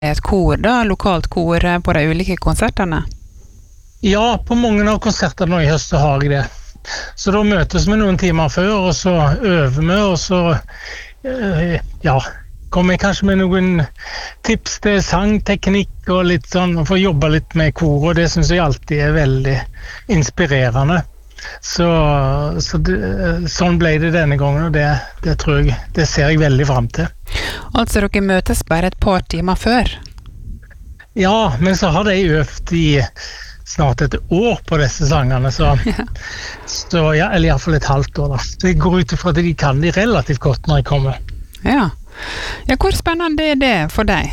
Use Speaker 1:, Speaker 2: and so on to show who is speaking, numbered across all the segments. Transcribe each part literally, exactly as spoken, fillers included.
Speaker 1: et kor da, lokalt kor på de ulike konsertene?
Speaker 2: Ja, på mange av konsertene nå i høst så har jeg det. Så da møtes vi noen timer før, og så øver vi, og så øh, ja, kommer jeg kanskje med noen tips til sangteknikk og litt sånn, og får jobbe litt med kor, og det synes jeg alltid er veldig inspirerende. Så, så det, sånn ble det denne gangen, og det, det tror jeg, det ser jeg veldig frem til.
Speaker 1: Altså dere møtes bare et par timer før?
Speaker 2: Ja, men så har de øvd i snart et år på disse sangene, så,
Speaker 1: Ja.
Speaker 2: så ja, eller i hvert fall et halvt år da. Så jeg går ut ifra at de kan de relativt godt når jeg kommer.
Speaker 1: Ja. Ja, hvor spennende er det for deg?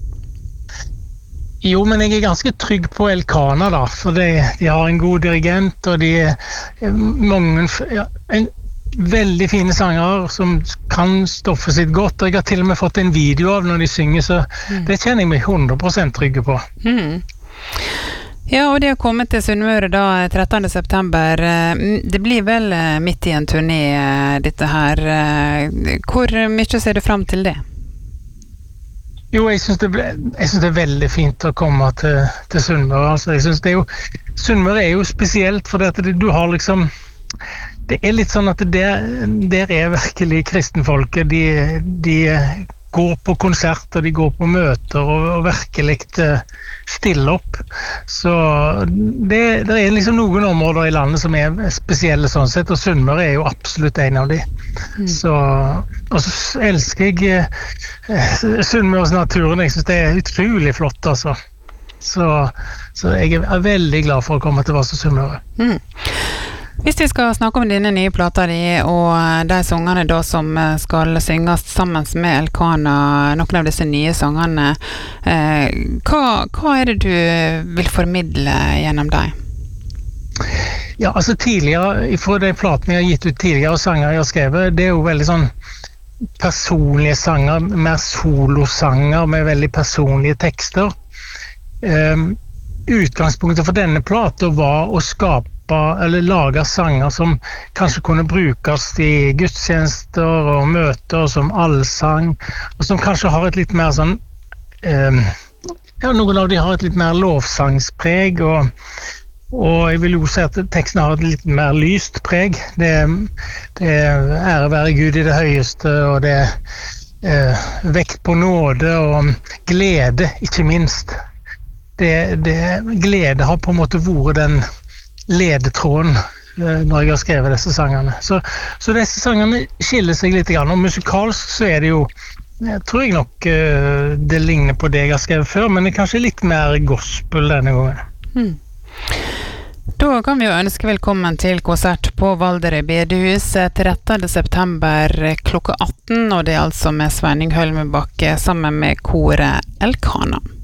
Speaker 2: Jo, men jeg er ganske trygg på Elkana da, for de, de har en god dirigent, og de er mange, ja, en veldig fine sanger som kan stoffet sitt godt, og jeg har til og med fått en video av når de synger, så mm. det kjenner jeg meg hundre prosent trygge på.
Speaker 1: Mm. Ja, og det har kommet til Sunnmøre da trettende september. Det blir vel midt i en turné dette her. Hvor mye ser du frem til det?
Speaker 2: Jo, jeg synes det, ble, jeg synes det er veldig fint å komme til, til Sunnmøre. Altså, jeg synes det er jo, Sunnmøre er jo spesielt, for det, du har liksom, det er litt sånn at der, der er virkelig kristenfolket, de, de går på konsert, og de går på møter, og, og virkelig stiller opp. Så det, det er liksom noen områder i landet som er spesielle sånn sett, og Sunnmøre er jo absolutt en av de. Mm. Så, og så elsker jeg eh, Sunnmøres naturen, jeg synes det er utrolig flott, altså. Så, så jeg er veldig glad for å komme til Vass og Sunnmøre.
Speaker 1: Mm. Hvis vi skal snakke om dine nye plater di, og de sangene da som skal synges sammen med Elkana, noen av disse nye sangene, eh, hva, hva er det du vil formidle gjennom deg?
Speaker 2: Ja, altså tidligere, for de platene jeg har gitt ut tidligere, og sanger jeg har skrevet, det er jo veldig sånn personlige sanger, mer solosanger med veldig personlige tekster. Um, utgangspunktet for denne platen var å skape eller lage sanger som kanskje kunne brukes i gudstjenester og møter som allsang, og som kanskje har et litt mer sånn um, ja, noen av de har et litt mer lovsangspreg, og Og jeg vil jo si at teksten har et litt mer lyst preg. Det, det er ære være Gud i det høyeste, og det er eh, vekt på nåde og glede, ikke minst. Det, det, glede har på en måte vært den ledetråden eh, når jeg har skrevet disse sangene. Så, så disse sangene skiller seg litt grann, og musikalsk så er det jo, jeg tror jeg nok eh, det ligner på det jeg har skrevet før, men det er kanskje litt mer gospel denne gangen.
Speaker 1: Hmm. Da kan vi jo ønske velkommen til konsert på Valderøy bedehus trettende september klokka atten, og det er altså med Svenning Hølmebakke sammen med koret Elkana.